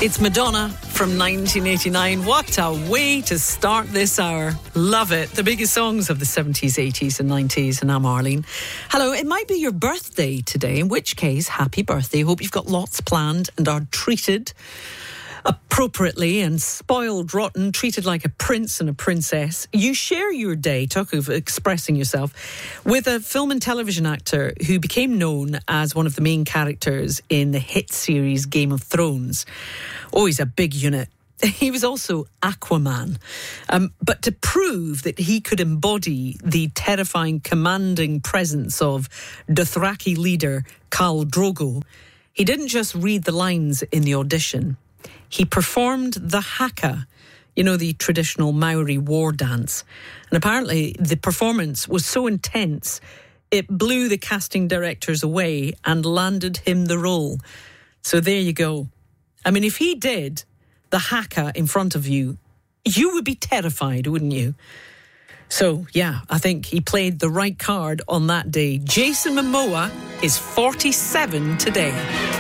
It's Madonna from 1989. What a way to start this hour. Love it. The biggest songs of the 70s, 80s and 90s. And I'm Arlene. Hello, it might be your birthday today, in which case, happy birthday. Hope you've got lots planned and are treated appropriately and spoiled rotten, treated like a prince and a princess. You share your day, talk of expressing yourself, with a film and television actor who became known as one of the main characters in the hit series Game of Thrones. Oh, he's a big unit. He was also Aquaman. But to prove that he could embody the terrifying, commanding presence of Dothraki leader Khal Drogo, he didn't just read the lines in the audition. He performed the haka, you know, the traditional Maori war dance. And apparently the performance was so intense, it blew the casting directors away and landed him the role. So there you go. I mean, if he did the haka in front of you, you would be terrified, wouldn't you? So, yeah, I think he played the right card on that day. Jason Momoa is 47 today.